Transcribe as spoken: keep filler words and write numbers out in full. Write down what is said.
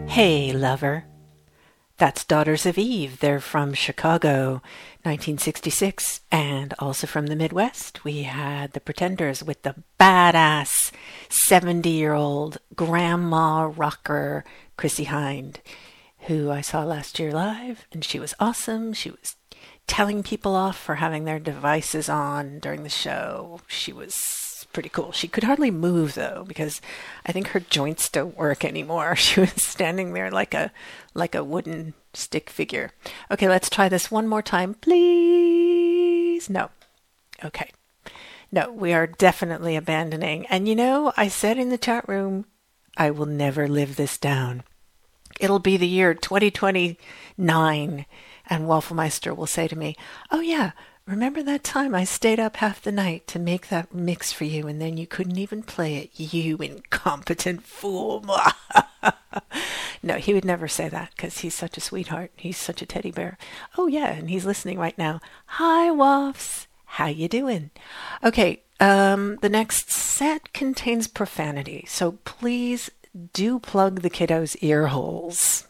Hey, lover. That's Daughters of Eve. They're from Chicago, nineteen sixty-six, and also from the Midwest. We had the Pretenders with the badass seventy-year-old grandma rocker Chrissie Hynde, who I saw last year live, and she was awesome. She was telling people off for having their devices on during the show. She was pretty cool. She could hardly move though, because I think her joints don't work anymore. She was standing there like a like a wooden stick figure. Okay, let's try this one more time, please. No. Okay. No, we are definitely abandoning. And you know, I said in the chat room, I will never live this down. It'll be the year twenty twenty-nine, and Wafflemeister will say to me, "Oh yeah, remember that time I stayed up half the night to make that mix for you, and then you couldn't even play it, you incompetent fool." No, he would never say that, because he's such a sweetheart. He's such a teddy bear. Oh yeah, and he's listening right now. Hi, Waffs. How you doing? Okay, um, the next set contains profanity, so please do plug the kiddos' ear holes.